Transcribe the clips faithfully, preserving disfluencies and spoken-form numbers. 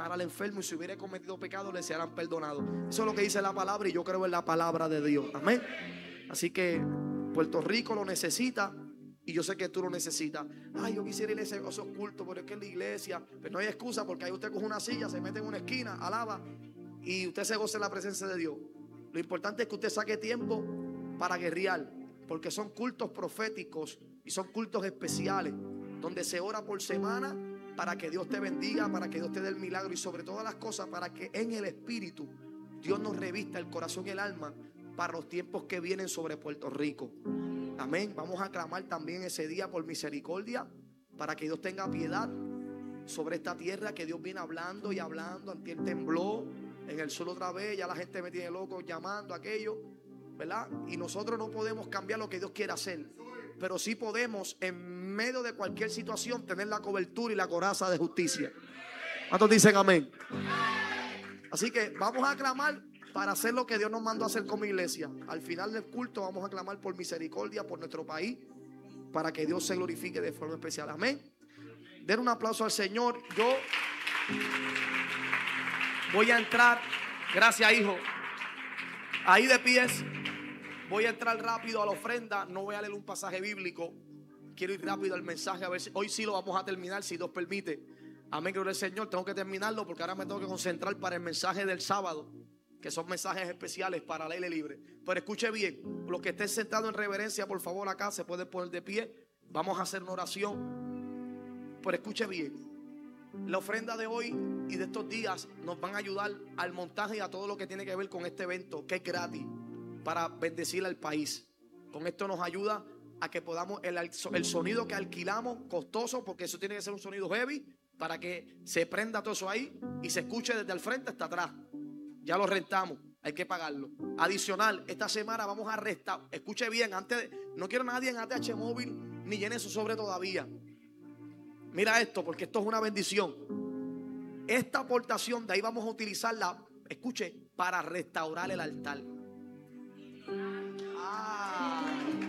sanar al enfermo, y si hubiera cometido pecado le serán perdonados. Eso es lo que dice la palabra, y yo creo en la palabra de Dios. Amén. Así que Puerto Rico lo necesita, y yo sé que tú lo necesitas. Ay, yo quisiera ir a esos cultos, pero es que en la iglesia, pero no hay excusa, porque ahí usted coge una silla, se mete en una esquina, alaba, y usted se goza en la presencia de Dios. Lo importante es que usted saque tiempo para guerrear, porque son cultos proféticos y son cultos especiales, donde se ora por semana para que Dios te bendiga, para que Dios te dé el milagro, y sobre todas las cosas para que en el Espíritu Dios nos revista el corazón y el alma para los tiempos que vienen sobre Puerto Rico. Amén. Vamos a clamar también ese día por misericordia, para que Dios tenga piedad sobre esta tierra, que Dios viene hablando y hablando. Antier tembló en el sur otra vez, ya la gente me tiene loco llamando aquello, ¿verdad? Y nosotros no podemos cambiar lo que Dios quiere hacer, pero sí podemos, en medio de cualquier situación, tener la cobertura y la coraza de justicia. ¿Cuántos dicen amén? Así que vamos a clamar para hacer lo que Dios nos mandó a hacer como iglesia. Al final del culto vamos a clamar por misericordia por nuestro país, para que Dios se glorifique de forma especial. Amén. Den un aplauso al Señor. Yo voy a entrar. Gracias, hijo. Ahí de pies. Voy a entrar rápido a la ofrenda. No voy a leer un pasaje bíblico. Quiero ir rápido al mensaje. A ver si hoy sí lo vamos a terminar, si Dios permite. Amén, gloria al Señor. Tengo que terminarlo porque ahora me tengo que concentrar para el mensaje del sábado, que son mensajes especiales para la aire libre. Pero escuche bien, los que estén sentados en reverencia, por favor, acá se pueden poner de pie. Vamos a hacer una oración. Pero escuche bien, la ofrenda de hoy y de estos días nos van a ayudar al montaje y a todo lo que tiene que ver con este evento, que es gratis, para bendecir al país. Con esto nos ayuda a que podamos, el, el sonido que alquilamos, costoso, porque eso tiene que ser un sonido heavy, para que se prenda todo eso ahí y se escuche desde el frente hasta atrás. Ya lo rentamos, hay que pagarlo. Adicional, esta semana vamos a restar. Escuche bien, antes de, no quiero a nadie en A T H Móvil ni llene su sobre todavía. Mira esto, porque esto es una bendición. Esta aportación de ahí vamos a utilizarla, escuche, para restaurar el altar. Ah.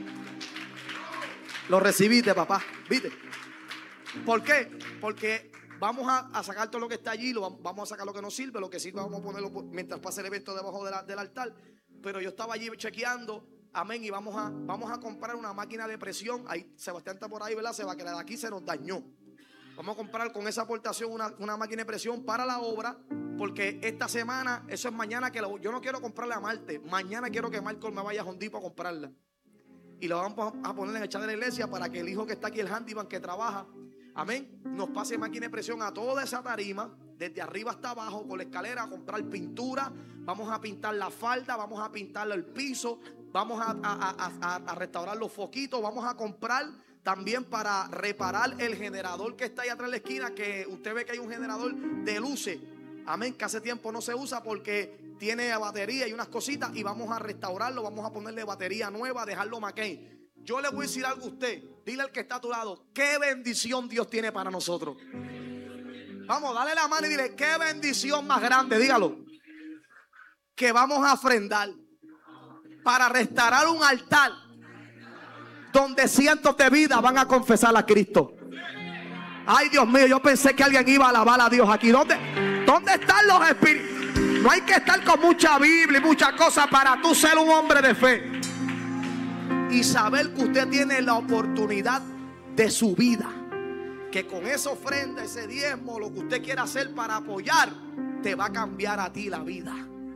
Lo recibiste, papá, ¿viste? ¿Por qué? Porque vamos a, a sacar todo lo que está allí, lo, vamos a sacar lo que nos sirve, lo que sirve vamos a ponerlo mientras pase el evento debajo de la, del altar. Pero yo estaba allí chequeando, amén, y vamos a, vamos a comprar una máquina de presión. Ahí Sebastián está por ahí, ¿verdad? Se va a quedar aquí, se nos dañó. Vamos a comprar con esa aportación una, una máquina de presión para la obra, porque esta semana, eso es mañana, que lo, yo no quiero comprarla a Marte. Mañana quiero que Marco me vaya a Hondipo a comprarla. Y lo vamos a poner en el chat de la iglesia para que el hijo que está aquí, el handyman que trabaja, amén, nos pase máquina de presión a toda esa tarima, desde arriba hasta abajo, por la escalera, a comprar pintura. Vamos a pintar la falda, vamos a pintar el piso, vamos a, a, a, a restaurar los foquitos, vamos a comprar también para reparar el generador que está ahí atrás de la esquina, que usted ve que hay un generador de luces, amén, que hace tiempo no se usa porque tiene batería y unas cositas, y vamos a restaurarlo, vamos a ponerle batería nueva, dejarlo McCain. Yo le voy a decir algo a usted, dile al que está a tu lado, qué bendición Dios tiene para nosotros. Vamos, dale la mano y dile, qué bendición más grande, dígalo, que vamos a ofrendar para restaurar un altar donde cientos de vidas van a confesar a Cristo. Ay, Dios mío, yo pensé que alguien iba a alabar a Dios aquí. ¿Dónde, dónde están los espíritus? No hay que estar con mucha Biblia y muchas cosas para tú ser un hombre de fe y saber que usted tiene la oportunidad de su vida, que con esa ofrenda, ese diezmo, lo que usted quiera hacer para apoyar, te va a cambiar a ti la vida.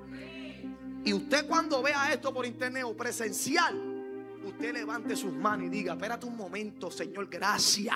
Y usted, cuando vea esto por internet o presencial, usted levante sus manos y diga, espérate un momento, Señor, gracias,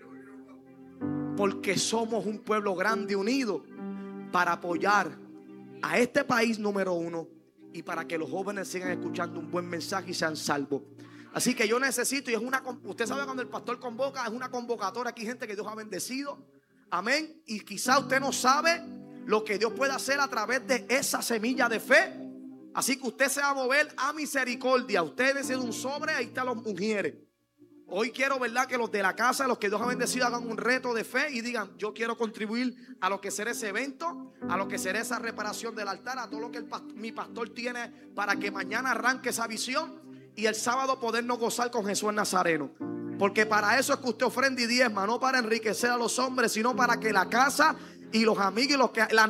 porque somos un pueblo grande unido para apoyar a este país número uno, y para que los jóvenes sigan escuchando un buen mensaje y sean salvos. Así que yo necesito, y es una, usted sabe, cuando el pastor convoca, es una convocatoria. Aquí hay gente que Dios ha bendecido, amén, y quizá usted no sabe lo que Dios puede hacer a través de esa semilla de fe. Así que usted se va a mover a misericordia. Usted decide un sobre, ahí están los mujeres. Hoy quiero, ¿verdad?, que los de la casa, los que Dios ha bendecido, hagan un reto de fe y digan, yo quiero contribuir a lo que será ese evento, a lo que será esa reparación del altar, a todo lo que el pastor, mi pastor tiene, para que mañana arranque esa visión y el sábado podernos gozar con Jesús el Nazareno. Porque para eso es que usted ofrenda y diezma, no para enriquecer a los hombres, sino para que la casa Y los amigos y los que la